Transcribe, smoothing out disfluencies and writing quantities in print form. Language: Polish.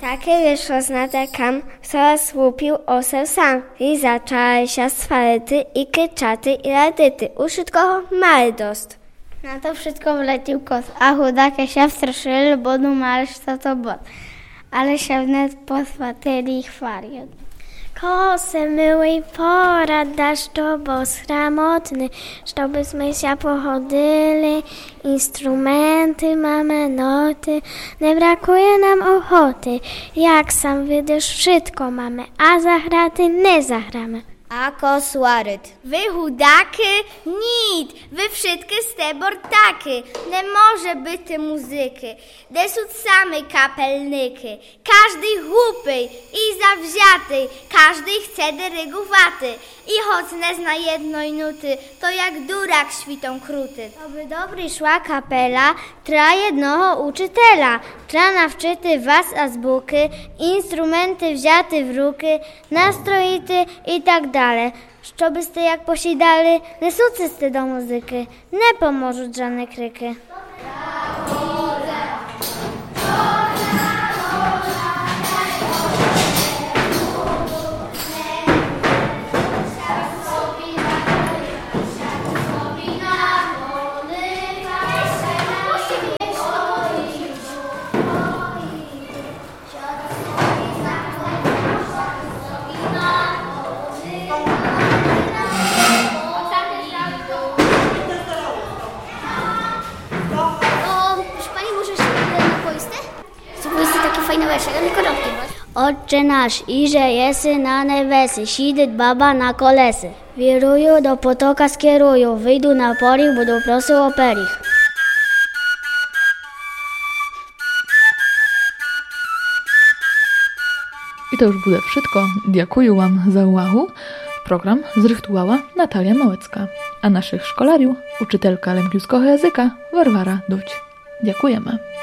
Takie wyszło znatykam, co słupił oseł sam. I zaczęły się swalety i kyczaty i radyty. U wszystko mały dost. Na to wszystko wlecił kos, a chudakie się wstraszyli, bo dumali, co to bot. Ale się wnet poswatyli i chwali. Kosy myły pora deszczu, bo sramotny, żebyśmy się pochodzili, instrumenty mamy noty, nie brakuje nam ochoty, jak sam widzisz wszystko mamy, a zahraty nie zahramy. A kosłaryt. Wy chudaky, nic, wy wszystkie stebortaky, nie może być te muzyky, desud same kapelnyky, każdy głupy i zawziaty, każdy chce dyrygowaty i choć nie zna jednej nuty, to jak durak świtą kruty. To by dobry szła kapela, tra jednoho uczytela, tra nawczyty was azbuky, instrumenty wziaty w ruky, nastrojity i tak dalej. Szczobyste jak posiadali, nie sucysty do muzyki, nie pomożą żadne kryky. Otcze nasz, iże jesy na nebesy, sidyt baba na kolesy. Wiruju do potoka skieruju, wyjdu na porich, budu prosy o perich. I to już bude wszystko. Dziękuję wam za uwagę. Program zrychtuwała Natalia Małecka, a naszych szkolariów uczytelka lemkiewskiego języka Warwara Duć. Dziękujemy.